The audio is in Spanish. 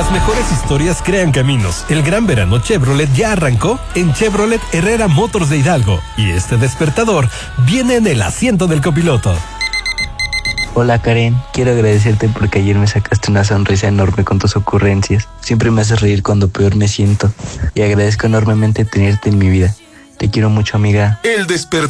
las mejores historias crean caminos. El gran verano Chevrolet ya arrancó en Chevrolet Herrera Motors de Hidalgo. Y este despertador viene en el asiento del copiloto. Hola Karen, quiero agradecerte porque ayer me sacaste una sonrisa enorme con tus ocurrencias. Siempre me haces reír cuando peor me siento. Y agradezco enormemente tenerte en mi vida. Te quiero mucho, amiga. El despertador.